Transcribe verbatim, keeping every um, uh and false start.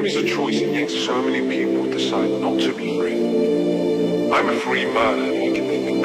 Freedom is a choice, and yet so many people decide not to be free. I'm a free man, and I can think